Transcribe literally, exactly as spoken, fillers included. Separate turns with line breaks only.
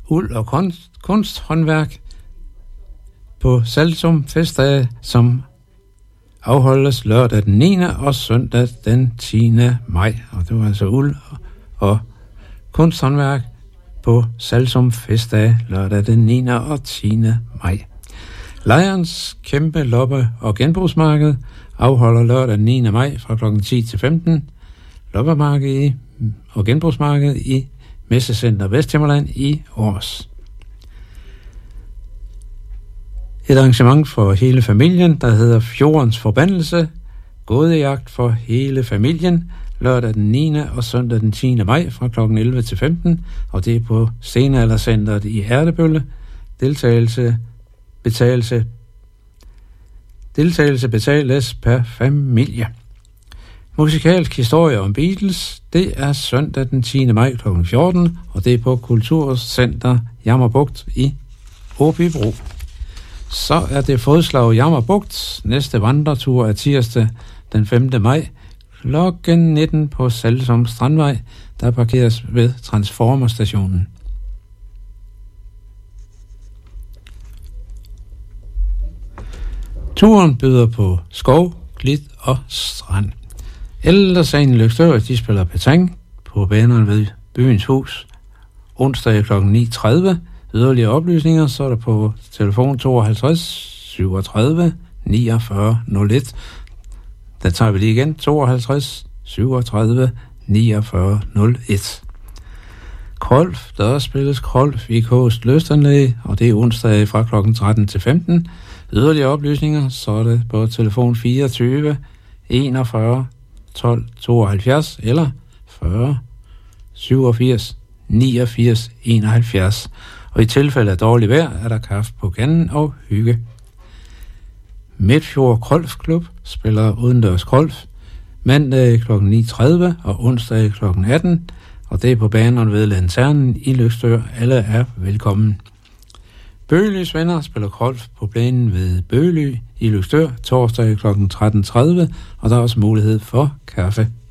uld- og kunst, kunsthåndværk på Saltum Festdag, som afholdes lørdag den niende og søndag den tiende maj. Og det var altså uld- og kunsthåndværk på Saltum Festdag lørdag den niende og tiende maj. Lejrens kæmpe loppe- og genbrugsmarked afholder lørdag den niende maj fra klokken ti til femten. Loppemarked og genbrugsmarked i Messecenter Vesthimmerland i Aars. Et arrangement for hele familien, der hedder Fjordens Forbandelse. Gådejagt for hele familien lørdag den niende og søndag den tiende maj fra klokken elleve til femten, og det er på Stenaldercenteret i Ertebølle. Deltagelse Betalelse, deltagelse betales per familie. Musikalsk historie om Beatles, det er søndag den tiende maj klokken fjorten, og det er på Kulturcenter Jammerbugt i Åbybro. Så er det Fodslag Jammerbugt. Næste vandretur er tirsdag den femte maj klokken nitten på Saltum Strandvej, der parkeres ved Transformerstationen. Turen byder på skov, klit og strand. Ældre Sagen Løgstør, de spiller petanque på banerne ved Byens Hus onsdag klokken ni tredive. Yderligere oplysninger, så er der på telefon tooghalvtreds syvogtredive niogfyrre nul et. Der tager vi lige igen, tooghalvtreds syvogtredive niogfyrre nul et. Krolf, der også spilles Krolf i Kåst Løstanlæg, og det er onsdag fra klokken tretten til femten. Yderligere oplysninger, så er det på telefon fireogtyve enogfyrre tolv tooghalvfjerds eller fyrre syvogfirs niogfirs enoghalvfjerds. Og i tilfælde af dårligt vejr er der kaffe på kanden og hygge. Midtfjord Krolfklub spiller udendørs Krolf mandag klokken ni tredive og onsdag klokken atten, og det er på banerne ved Lanternen i Løgstør. Alle er velkommen. Bøgelys venner spiller Krolf på planen ved Bøgely i Løgstør torsdag klokken tretten tredive, og der er også mulighed for kaffe.